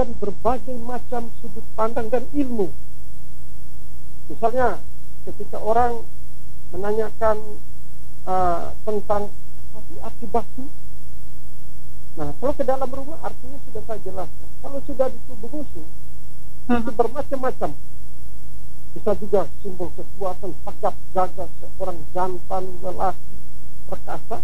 menyajikan berbagai macam sudut pandang dan ilmu. Misalnya ketika orang menanyakan tentang apa sih arti batu. Nah, kalau ke dalam rumah artinya sudah saya jelaskan. Kalau sudah di tubuh musuh, itu bermacam-macam. Bisa juga simbol kekuatan, tegap, gagah, seorang jantan, lelaki, perkasa.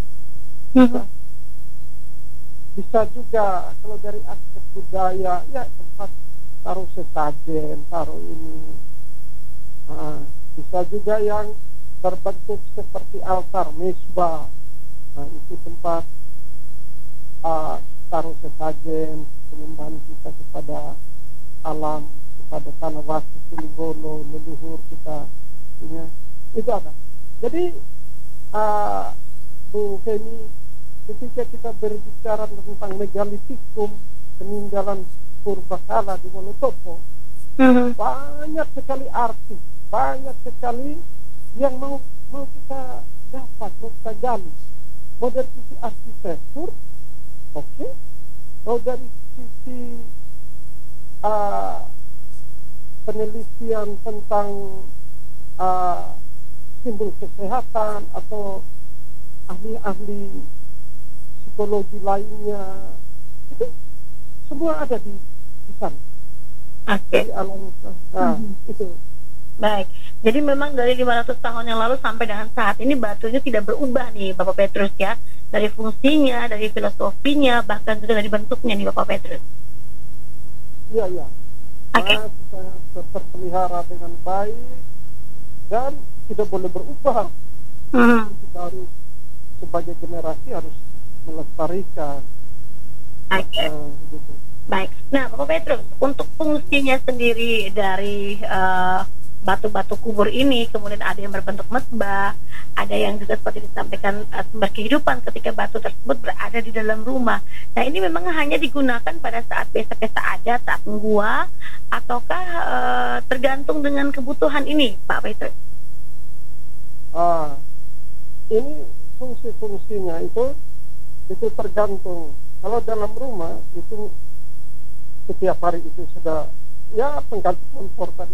Bisa juga kalau dari aspek budaya, ya tempat taruh sesajen, taruh ini. Bisa juga yang berbentuk seperti altar, mesbah. Itu tempat taruh sesajen, penyembahan kita kepada alam, kepada tanah waktu, Kuliwolo, leluhur kita punya. Itu ada. Jadi Bu Femi, ketika kita berbicara tentang megalitikum, peninggalan purbakala di Wonosobo, banyak sekali arti, banyak sekali yang mau kita dapat, mau kita gali. Mau dari sisi arsitektur, oke. Mau dari sisi penelitian tentang simbol kesehatan atau ahli-ahli psikologi lainnya, itu semua ada di sana. Dari alam, itu. Baik, jadi memang dari 500 tahun yang lalu sampai dengan saat ini batu ini tidak berubah nih Bapak Petrus ya, dari fungsinya, dari filosofinya, bahkan juga dari bentuknya nih Bapak Petrus. Iya. Masih terpelihara dengan baik dan tidak boleh berubah. Kita harus sebagai generasi harus melestarikan. Gitu. Baik. Nah, Bapak Petrus, untuk fungsinya sendiri dari batu-batu kubur ini, kemudian ada yang berbentuk mesbah, ada yang juga seperti disampaikan sumber kehidupan ketika batu tersebut berada di dalam rumah. Nah, ini memang hanya digunakan pada saat pesta-pesta adat, saat gua, ataukah tergantung dengan kebutuhan ini, Pak Petrus? Ini fungsi-fungsinya itu tergantung. Kalau dalam rumah itu setiap hari itu sudah ya pengganti kompor tadi.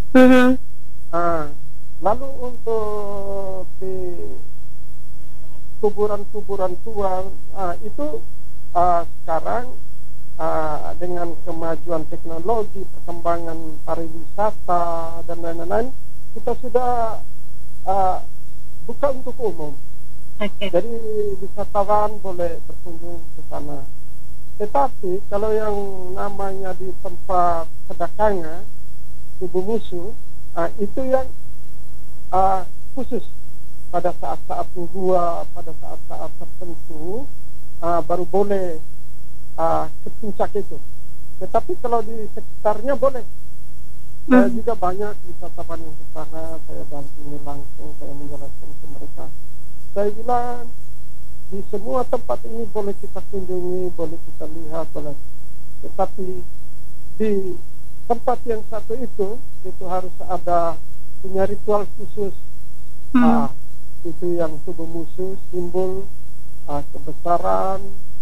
Lalu untuk di kuburan-kuburan tua itu sekarang dengan kemajuan teknologi, perkembangan pariwisata dan lain-lain, kita sudah buka untuk umum. Jadi wisatawan boleh berkunjung ke sana. Tetapi kalau yang namanya di tempat Kedakanga, tubuh musuh, itu yang khusus pada saat-saat gua, pada saat-saat tertentu baru boleh ke puncak itu. Tetapi kalau di sekitarnya boleh. Saya juga banyak wisatawan yang ke sana, saya dampingi langsung, saya menjelaskan ke mereka. Saya bilang di semua tempat ini boleh kita kunjungi, boleh kita lihat, boleh. Tetapi di tempat yang satu itu harus ada punya ritual khusus. Itu yang tubuh musuh, simbol kebesaran,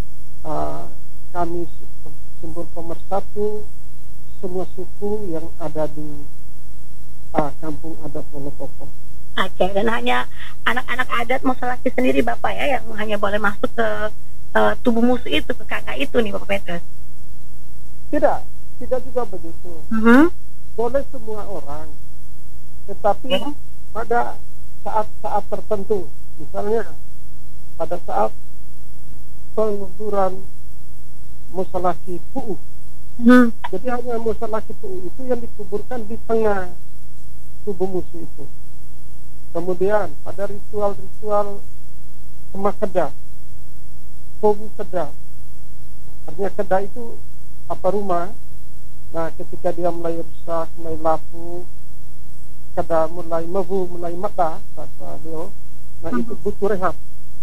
kami simbol pemersatu semua suku yang ada di kampung adat Wonosobo. Dan hanya anak-anak adat Mosolaki sendiri Bapak ya yang hanya boleh masuk ke tubuh musuh itu, ke kanga itu nih Bapak Petrus? Tidak juga begitu. Boleh semua orang, tetapi pada saat-saat tertentu, misalnya pada saat penguburan Mosolaki Pu'u. Jadi hanya Mosolaki Pu'u itu yang dikuburkan di tengah tubuh musuh itu. Kemudian pada ritual-ritual Kemak Kedah, Kobu Kedah, artinya Kedah itu apa rumah. Nah, ketika dia mulai rusak, mulai lapuk, Kedah mulai mebu, mulai mata, kata beliau, nah itu butuh rehab.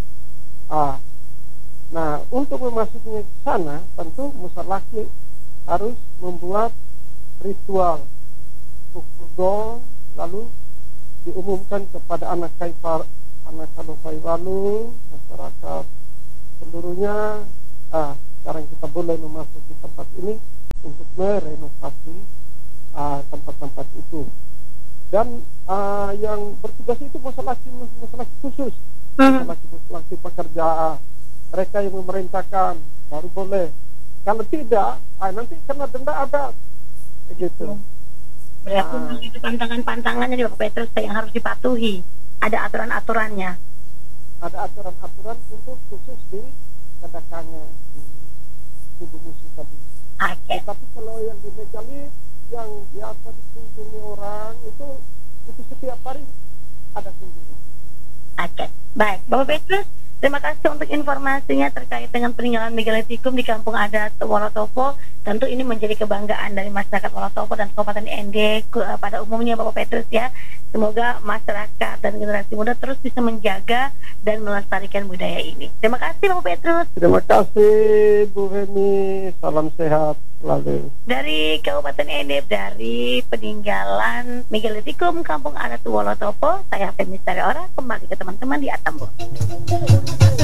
Nah, untuk memasukinya ke sana, tentu Mosolaki harus membuat ritual pukul gong, lalu diumumkan kepada anak Kalofai Walu, masyarakat seluruhnya. Sekarang kita boleh memasuki tempat ini untuk merenovasi tempat-tempat itu. Dan yang bertugas itu masalah khusus, masalah pekerja, mereka yang memerintahkan baru boleh. Kalau tidak, nanti kena denda adat, gitu. Berarti itu pantangan-pantangannya di Bapak Petrus yang harus dipatuhi. Ada aturan-aturannya. Ada aturan-aturan untuk khusus di kedatangan di tubuh musuh tadi. Oke. Tapi kalau yang di megalit yang biasa dikunjungi orang itu setiap hari ada kunjungan. Oke, baik. Bapak Petrus, terima kasih untuk informasinya terkait dengan peninggalan megalitikum di Kampung Adat Wonosobo. Tentu ini menjadi kebanggaan dari masyarakat Wonosobo dan Kabupaten ND pada umumnya, Bapak Petrus ya. Semoga masyarakat dan generasi muda terus bisa menjaga dan melestarikan budaya ini. Terima kasih Bapak Petrus. Terima kasih Bu Hemi, salam sehat selalu. Dari Kabupaten ND, dari peninggalan megalitikum Kampung Adat Wonosobo, saya Femi Sariora, kembali ke teman-teman di Atambua.